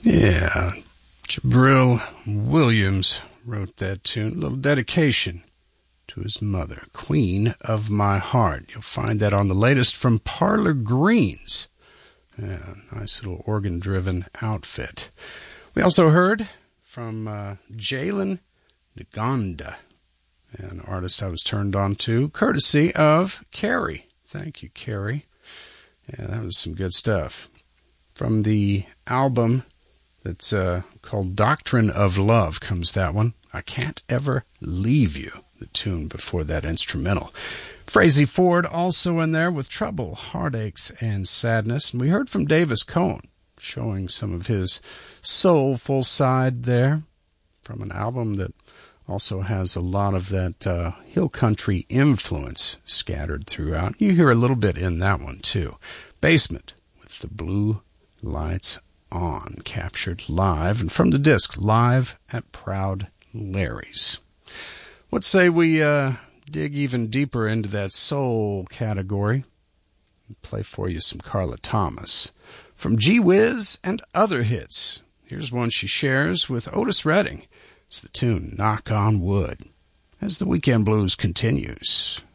Yeah, Jabril Williams wrote that tune. A little dedication to his mother, Queen of My Heart. You'll find that on the latest from Parlor Greens. Yeah, nice little organ-driven outfit. We also heard from Jalen Ngonda, an artist I was turned on to, courtesy of Carrie. Thank you, Carrie. Yeah, that was some good stuff. From the album that's called Doctrine of Love comes that one. I Can't Ever Leave You, the tune before that instrumental. Frazee Ford also in there with Trouble, Heartaches, and Sadness. And we heard from Davis Cohn, showing some of his soulful side there from an album that also has a lot of that hill country influence scattered throughout. You hear a little bit in that one, too. Basement with the Blue Lights On, captured live, and from the disc, Live at Proud Larry's. What say we dig even deeper into that soul category and play for you some Carla Thomas. From Gee Whiz and other hits, here's one she shares with Otis Redding. It's the tune Knock on Wood as the Weekend Blues continues.